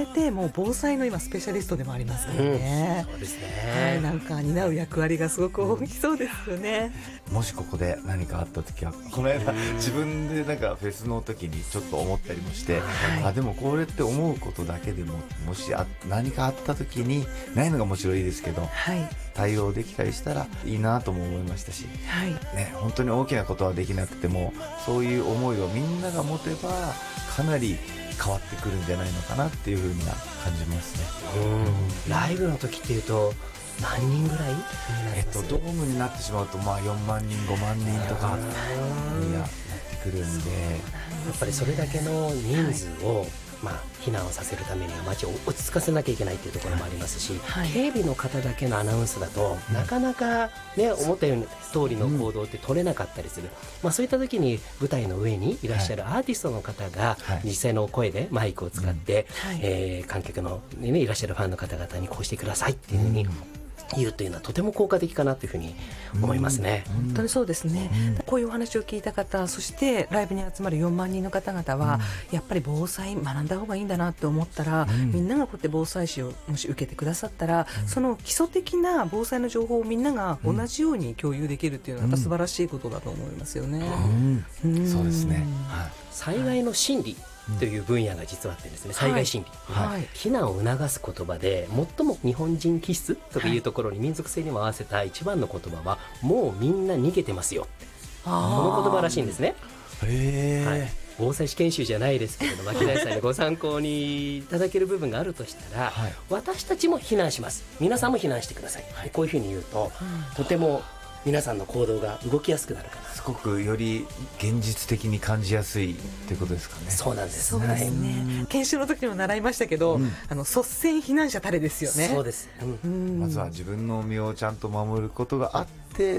てもう防災の今スペシャリストでもありますからね、 そうですはね、 い、なんか担う役割がすごく大きそうですよね。 もしここで何かあった時は、この間自分でなんかフェスの時にちょっと思ったりもして、でもこれって思うことだけでも、もし何かあった時にないのがもちろんいいですけど、 はい対応できたりしたらいいなとも思いましたし、 はいね、本当に大きなことはできなくても、そういう思いをみんなが持てばかなり変わってくるんじゃないのかなっていうふうには感じますね。 ライブの時っていうと何人ぐらいになります？ ドームになってしまうと、4万人5万人とかいやなってくるんで、 やっぱりそれだけの人数を、避難をさせるためには街を落ち着かせなきゃいけないというところもありますし、警備の方だけのアナウンスだと、なかなか、思ったように通りの行動って取れなかったりする、そういった時に舞台の上にいらっしゃるアーティストの方が実際の声でマイクを使って、観客の、いらっしゃるファンの方々にこうしてくださいっていうふうに言うというのはとても効果的かなというふうに思いますね。 本当にそうですね、こういうお話を聞いた方、そしてライブに集まる4万人の方々は、やっぱり防災学んだ方がいいんだなって思ったら、みんながこうやって防災士をもし受けてくださったら、その基礎的な防災の情報をみんなが同じように共有できるっていうのはやっぱ素晴らしいことだと思いますよね。 そうですね、 災害の心理という分野が実はあってですね、災害心理、避難を促す言葉で最も日本人気質というところに民族性にも合わせた一番の言葉は、もうみんな逃げてますよ、この言葉らしいんですね。防災士研修じゃないですけれど、牧大さんにご参考にいただける部分があるとしたら、私たちも避難します、皆さんも避難してください、こういうふうに言うと、とても皆さんの行動が動きやすくなるかな。 すごくより現実的に感じやすいってことですかね。 そうなんです。 そうですね、研修の時にも習いましたけど、率先避難者たれですよね。 そうです、 まずは自分の身をちゃんと守ることがあって、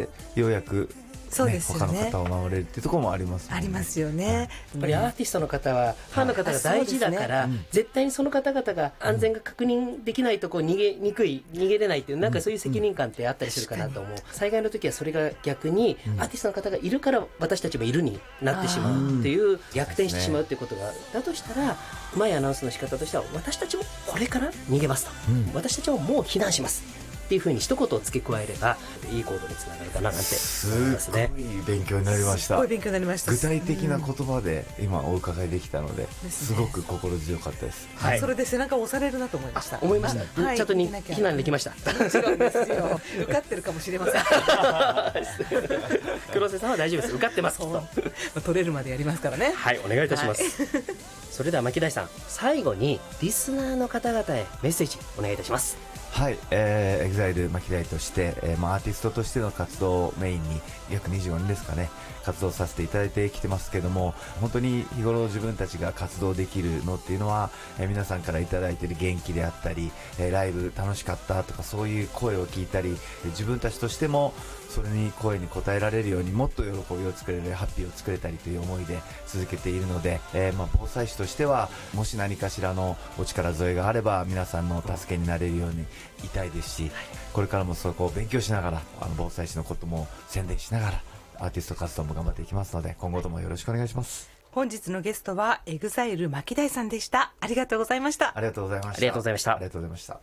ようやくそうですよね、 他の方を守れるっていうところもありますもんね。 ありますよね、 やっぱりアーティストの方はファンの方が大事だから、絶対にその方々が安全が確認できないとこ逃げにくい、逃げれないっていう、なんかそういう責任感ってあったりするかなと思う。災害の時はそれが逆に、アーティストの方がいるから私たちもいるになってしまうっていう、逆転してしまうっていうことがだとしたら、うまいアナウンスの仕方としては、私たちもこれから逃げますと、私たちももう避難しますっていうふうに一言を付け加えればいい行動につながるかななんて思いますね。 すごい勉強になりました。 すごい勉強になりました。 具体的な言葉で今お伺いできたので、すごく心強かったです。 それで背中を押されるなと思いました。 思いました。ちゃんと避難できました。 もちろんですよ。受かってるかもしれません。 黒瀬さんは大丈夫です。受かってます。 取れるまでやりますからね。 はい、お願いいたします。それでは牧大さん、最後にリスナーの方々へメッセージお願いいたします。 はい、EXILE 牧大として、アーティストとしての活動をメインに約25年ですかね、活動させていただいてきてますけども、本当に日頃自分たちが活動できるのっていうのは、皆さんからいただいている元気であったり、ライブ楽しかったとか、そういう声を聞いたり、自分たちとしてもそれに声に応えられるように、もっと喜びを作れる、ハッピーを作れたりという思いで続けているので、防災士としてはもし何かしらのお力添えがあれば皆さんの助けになれるようにいたいですし、これからもそこを勉強しながら、防災士のことも宣伝しながらアーティスト活動も頑張っていきますので、今後ともよろしくお願いします。 本日のゲストは EXILE 牧大さんでした。ありがとうございました。 ありがとうございました。 ありがとうございました。 ありがとうございました。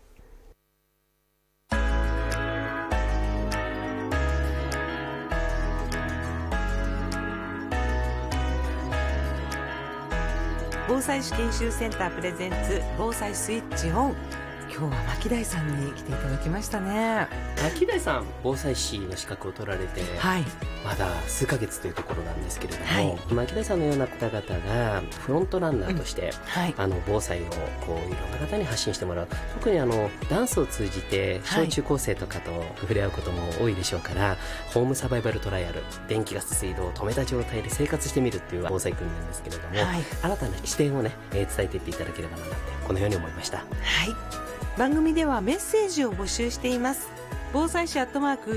防災士研修センタープレゼンツ防災スイッチオン。今日は牧大さんに来ていただきましたね。 牧大さん、防災士の資格を取られて、まだ数ヶ月というところなんですけれども、牧大さんのような方々がフロントランナーとして、防災をこういろんな方に発信してもらう。特にダンスを通じて小中高生とかと触れ合うことも多いでしょうから、ホームサバイバルトライアル、電気ガス水道を止めた状態で生活してみるっていう防災訓練ですけれども、新たな視点をね、伝えていっていただければなってこのように思いました。 番組ではメッセージを募集しています。防災士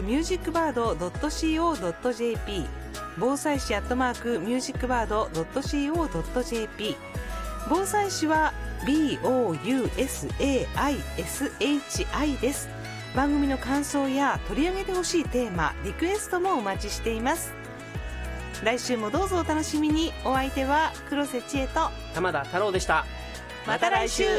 @musicbird.co.jp、 防災士@musicbird.co.jp。 防災士は BOUSAISHI です。番組の感想や取り上げてほしいテーマ、リクエストもお待ちしています。来週もどうぞお楽しみに。お相手は黒瀬千恵と玉田太郎でした。 また来週。